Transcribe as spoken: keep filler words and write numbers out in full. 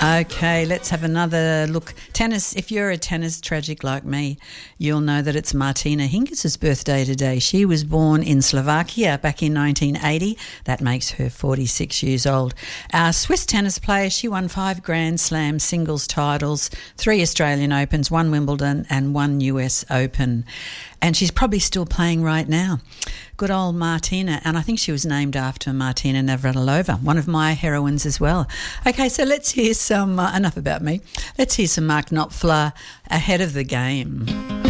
Okay, let's have another look. Tennis, if you're a tennis tragic like me, you'll know that it's Martina Hingis' birthday today. She was born in Slovakia back in nineteen eighty. That makes her forty-six years old. Our Swiss tennis player, she won five Grand Slam singles titles, three Australian Opens, one Wimbledon and one U S Open. And she's probably still playing right now. Good old Martina, and I think she was named after Martina Navratilova, one of my heroines as well. Okay, so let's hear some, uh, enough about me, let's hear some Mark Knopfler, Ahead of the Game.